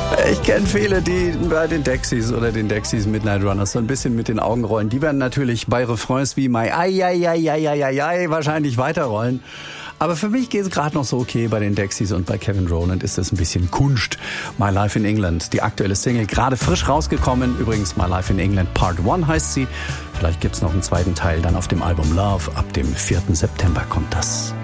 Ich kenne viele, die bei den Dexys oder den Dexys Midnight Runners so ein bisschen mit den Augen rollen. Die werden natürlich bei Refrains wie My Ai, ai, ai, ai, ai, ai, wahrscheinlich weiterrollen. Aber für mich geht es gerade noch so okay. Bei den Dexys und bei Kevin Rowland ist das ein bisschen Kunst. My Life in England, die aktuelle Single, gerade frisch rausgekommen. Übrigens My Life in England Part 1 heißt sie. Vielleicht gibt's noch einen zweiten Teil dann auf dem Album Love. Ab dem 4. September kommt das.